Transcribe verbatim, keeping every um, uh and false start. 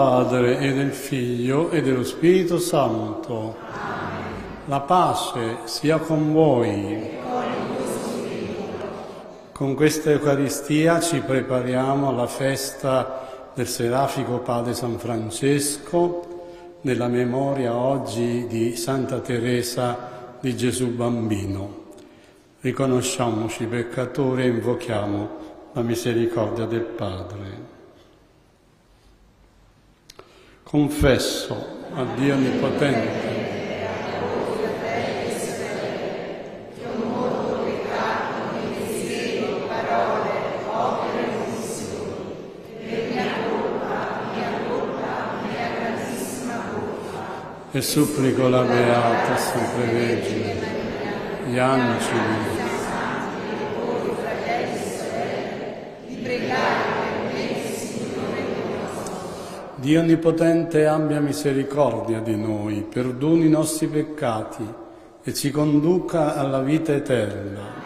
Padre e del Figlio e dello Spirito Santo. Amen. La pace sia con voi. E con il tuo spirito. Con questa Eucaristia ci prepariamo alla festa del Serafico Padre San Francesco, nella memoria oggi di Santa Teresa di Gesù Bambino. Riconosciamoci peccatori e invochiamo la misericordia del Padre. Confesso a Dio Onnipotente e supplico la Beata sempre Vergine, gli angeli, Dio Onnipotente abbia misericordia di noi, perdoni i nostri peccati e ci conduca alla vita eterna.